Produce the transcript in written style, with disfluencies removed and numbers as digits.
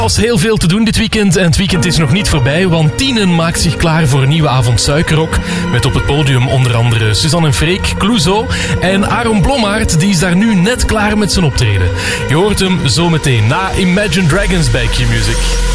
Er was heel veel te doen dit weekend en het weekend is nog niet voorbij, want Tienen maakt zich klaar voor een nieuwe avond suikerrock. Met op het podium onder andere Suzanne en Freek, Clouseau en Aaron Blommaert, die is daar nu net klaar met zijn optreden. Je hoort hem zometeen na Imagine Dragons bij Q-Music.